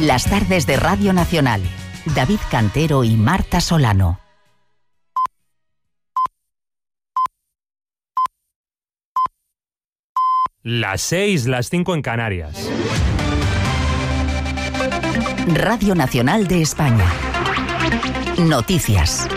Las tardes de Radio Nacional. David Cantero y Marta Solano. Las 6, las 5 en Canarias. Radio Nacional de España. Noticias.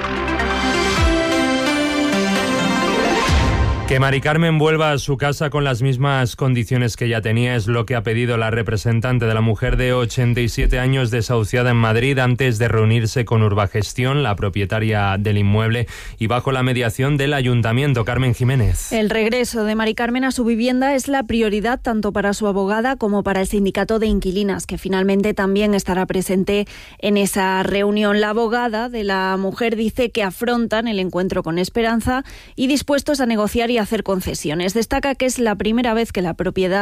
Que Mari Carmen vuelva a su casa con las mismas condiciones que ya tenía es lo que ha pedido la representante de la mujer de 87 años desahuciada en Madrid antes de reunirse con Urbagestión, la propietaria del inmueble, y bajo la mediación del Ayuntamiento. Carmen Jiménez. El regreso de Mari Carmen a su vivienda es la prioridad tanto para su abogada como para el sindicato de inquilinas, que finalmente también estará presente en esa reunión. La abogada de la mujer dice que afrontan el encuentro con esperanza y dispuestos a negociar y hacer concesiones. Destaca que es la primera vez que la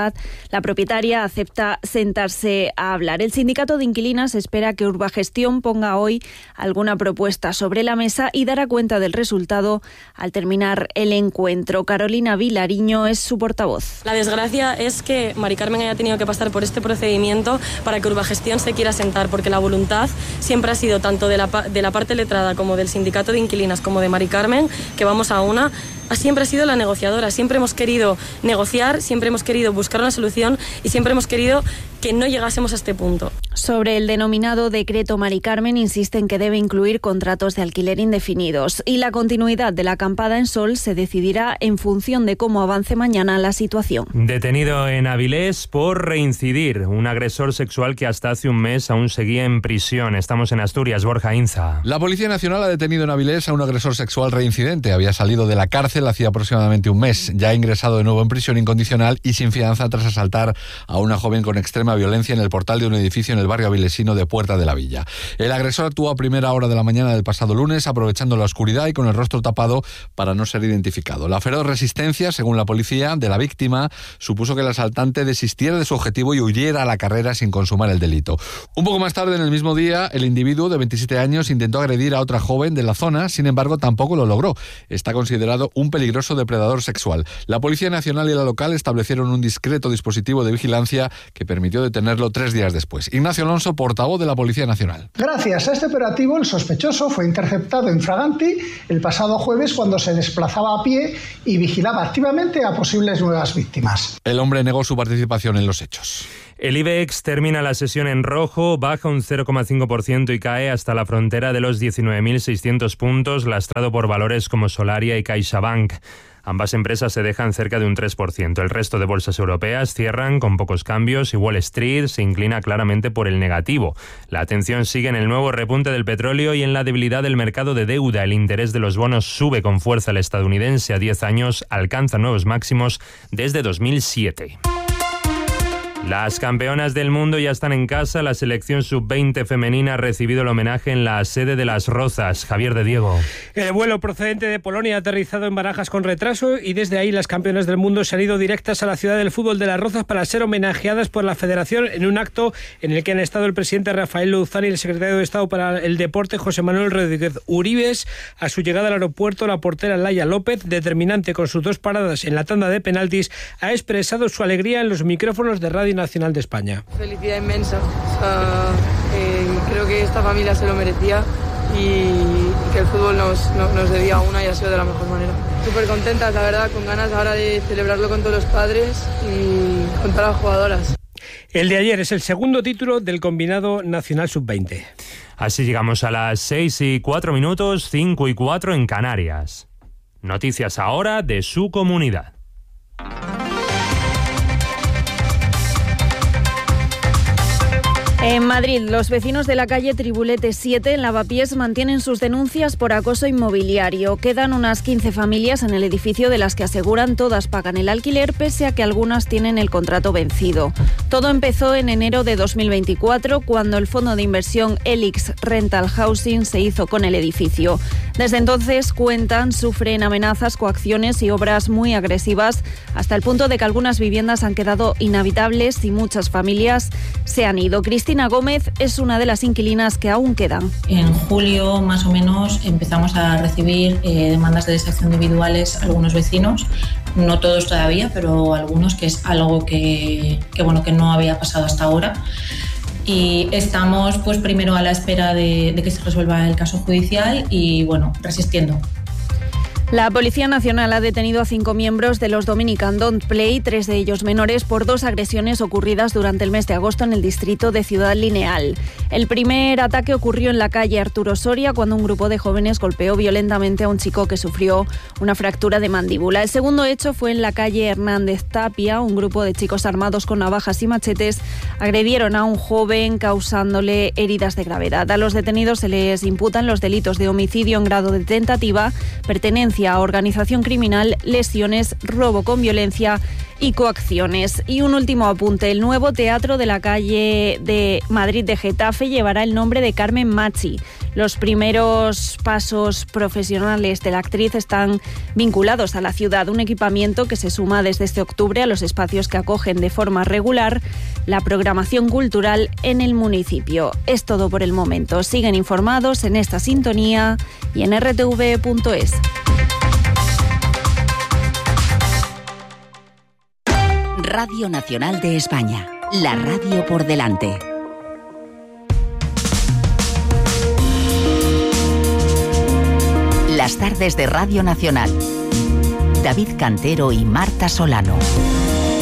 propietaria acepta sentarse a hablar. El sindicato de inquilinas espera que Urbagestión ponga hoy alguna propuesta sobre la mesa y dará cuenta del resultado al terminar el encuentro. Carolina Vilariño es su portavoz. La desgracia es que Mari Carmen haya tenido que pasar por este procedimiento para que Urbagestión se quiera sentar, porque la voluntad siempre ha sido tanto de la parte letrada como del sindicato de inquilinas como de Mari Carmen, que vamos a una, siempre ha sido la negociadora. Siempre hemos querido negociar, siempre hemos querido buscar una solución y siempre hemos querido que no llegásemos a este punto. Sobre el denominado decreto Mari Carmen, insisten que debe incluir contratos de alquiler indefinidos y la continuidad de la acampada en Sol se decidirá en función de cómo avance mañana la situación. Detenido en Avilés por reincidir, un agresor sexual que hasta hace un mes aún seguía en prisión. Estamos en Asturias, Borja Inza. La Policía Nacional ha detenido en Avilés a un agresor sexual reincidente. Había salido de la cárcel hacía aproximadamente un mes. Ya ha ingresado de nuevo en prisión incondicional y sin fianza tras asaltar a una joven con extrema violencia en el portal de un edificio en el barrio avilesino de Puerta de la Villa. El agresor actuó a primera hora de la mañana del pasado lunes, aprovechando la oscuridad y con el rostro tapado para no ser identificado. La feroz resistencia, según la policía, de la víctima supuso que el asaltante desistiera de su objetivo y huyera a la carrera sin consumar el delito. Un poco más tarde, en el mismo día, el individuo de 27 años intentó agredir a otra joven de la zona, sin embargo, tampoco lo logró. Está considerado un peligroso depredador sexual. La Policía Nacional y la local establecieron un discreto dispositivo de vigilancia que permitió detenerlo 3 días después. Ignacio Alonso, portavoz de la Policía Nacional. Gracias a este operativo, el sospechoso fue interceptado en Fraganti el pasado jueves cuando se desplazaba a pie y vigilaba activamente a posibles nuevas víctimas. El hombre negó su participación en los hechos. El IBEX termina la sesión en rojo, baja un 0,5% y cae hasta la frontera de los 19.600 puntos, lastrado por valores como Solaria y CaixaBank. Ambas empresas se dejan cerca de un 3%. El resto de bolsas europeas cierran con pocos cambios y Wall Street se inclina claramente por el negativo. La atención sigue en el nuevo repunte del petróleo y en la debilidad del mercado de deuda. El interés de los bonos sube con fuerza. El estadounidense a 10 años alcanza nuevos máximos desde 2007. Las campeonas del mundo ya están en casa. La selección sub-20 femenina ha recibido el homenaje en la sede de Las Rozas. Javier de Diego. El vuelo procedente de Polonia ha aterrizado en Barajas con retraso y desde ahí las campeonas del mundo se han ido directas a la ciudad del fútbol de Las Rozas para ser homenajeadas por la federación en un acto en el que han estado el presidente Rafael Luzán y el secretario de Estado para el Deporte José Manuel Rodríguez Uribes. A su llegada al aeropuerto, la portera Laia López, determinante con sus 2 paradas en la tanda de penaltis, ha expresado su alegría en los micrófonos de Radio Nacional de España. Felicidad inmensa. Creo que esta familia se lo merecía y que el fútbol nos debía una y ha sido de la mejor manera. Súper contentas, la verdad, con ganas ahora de celebrarlo con todos los padres y con todas las jugadoras. El de ayer es el segundo título del combinado nacional sub-20. Así llegamos a las 6:04, 5:04 en Canarias. Noticias ahora de su comunidad. En Madrid, los vecinos de la calle Tribulete 7 en Lavapiés mantienen sus denuncias por acoso inmobiliario. Quedan unas 15 familias en el edificio de las que aseguran todas pagan el alquiler, pese a que algunas tienen el contrato vencido. Todo empezó en enero de 2024, cuando el fondo de inversión Elix Rental Housing se hizo con el edificio. Desde entonces, cuentan, sufren amenazas, coacciones y obras muy agresivas, hasta el punto de que algunas viviendas han quedado inhabitables y muchas familias se han ido. Cristina Gómez es una de las inquilinas que aún quedan. En julio, más o menos, empezamos a recibir demandas de desacción individuales algunos vecinos, no todos todavía, pero algunos, que es algo que no había pasado hasta ahora. Y estamos pues primero a la espera de que se resuelva el caso judicial y bueno, resistiendo. La Policía Nacional ha detenido a 5 miembros de los Dominican Don't Play, 3 de ellos menores, por 2 agresiones ocurridas durante el mes de agosto en el distrito de Ciudad Lineal. El primer ataque ocurrió en la calle Arturo Soria, cuando un grupo de jóvenes golpeó violentamente a un chico que sufrió una fractura de mandíbula. El segundo hecho fue en la calle Hernández Tapia. Un grupo de chicos armados con navajas y machetes agredieron a un joven causándole heridas de gravedad. A los detenidos se les imputan los delitos de homicidio en grado de tentativa, pertenencia a organización criminal, lesiones, robo con violencia y coacciones. Y un último apunte: el nuevo teatro de la calle de Madrid de Getafe llevará el nombre de Carmen Machi. Los primeros pasos profesionales de la actriz están vinculados a la ciudad, un equipamiento que se suma desde este octubre a los espacios que acogen de forma regular la programación cultural en el municipio. Es todo por el momento. Siguen informados en esta sintonía y en rtv.es. Radio Nacional de España, la radio por delante. Las tardes de Radio Nacional. David Cantero y Marta Solano.